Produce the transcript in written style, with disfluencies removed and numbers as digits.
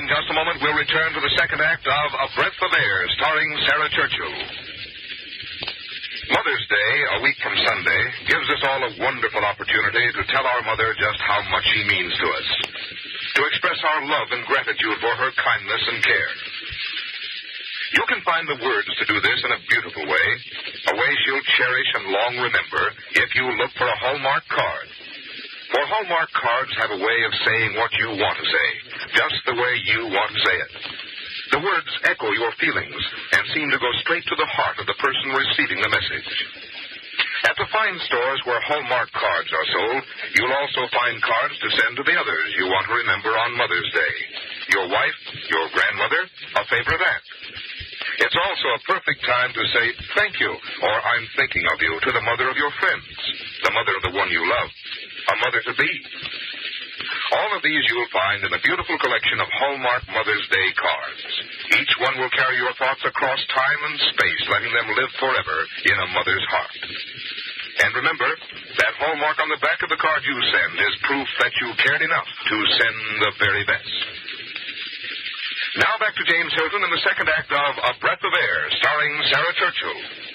just a moment, we'll return to the second act of A Breath of Air, starring Sarah Churchill. Mother's Day, a week from Sunday, gives us all a wonderful opportunity to tell our mother just how much she means to us, to express our love and gratitude for her kindness and care. You can find the words to do this in a beautiful way, a way she'll cherish and long remember if you look for a Hallmark card. For Hallmark cards have a way of saying what you want to say, just the way you want to say it. The words echo your feelings and seem to go straight to the heart of the person receiving the message. At the fine stores where Hallmark cards are sold, you'll also find cards to send to the others you want to remember on Mother's Day. Your wife, your grandmother, a favorite aunt. It's also a perfect time to say thank you or I'm thinking of you to the mother of your friends, the mother of the one you love, a mother-to-be. All of these you'll find in a beautiful collection of Hallmark Mother's Day cards. Each one will carry your thoughts across time and space, letting them live forever in a mother's heart. And remember, that Hallmark on the back of the card you send is proof that you cared enough to send the very best. Now back to James Hilton in the second act of A Breath of Air, starring Sarah Churchill.